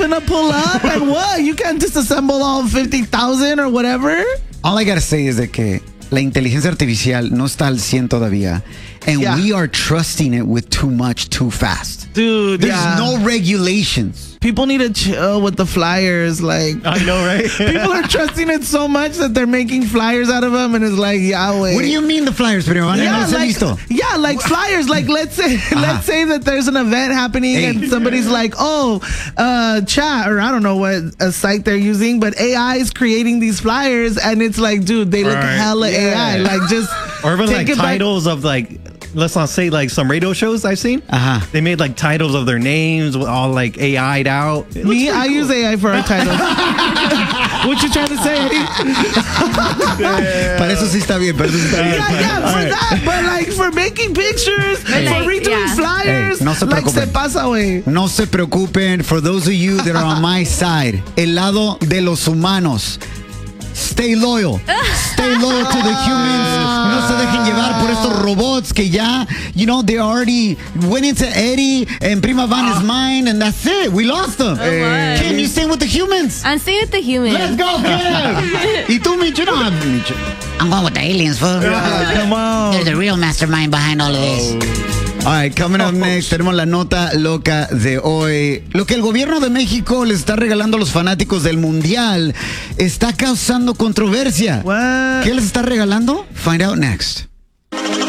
gonna pull up and what? You can't disassemble all 50,000 or whatever. All I gotta say is de que la inteligencia artificial no está al 100 todavía. And we are trusting it with too much, too fast. Dude, There's no regulations. People need to chill with the flyers. Like, I know, right? people are trusting it so much that they're making flyers out of them, and it's like, Yahweh. What do you mean the flyers, pero like flyers. Like, let's say that there's an event happening and somebody's like, chat, or I don't know what a site they're using, but AI is creating these flyers, and it's like, dude, they look hella AI. Like, just or even like titles of like, let's not say like some radio shows I've seen. They made like titles of their names all like AI'd out. I use AI for our titles. What you trying to say? Para eso sí está bien. For that. But like for making pictures, for redoing flyers, no se like se pasa, güey. No se preocupen. For those of you that are on my side, el lado de los humanos. Stay loyal. Stay loyal to the humans. No se dejen llevar por estos robots que ya, they already went into Eddie and Prima Van is mine, and that's it. We lost them. Kim, you staying with the humans? I'm staying with the humans. Let's go, Kim. ¿Y tú, Micho? No, Micho. I'm going with the aliens, fool. Come on. They're the real mastermind behind all of this. All right, coming up next, tenemos la nota loca de hoy. Lo que el gobierno de México les está regalando a los fanáticos del Mundial está causando controversia. What? ¿Qué les está regalando? Find out next.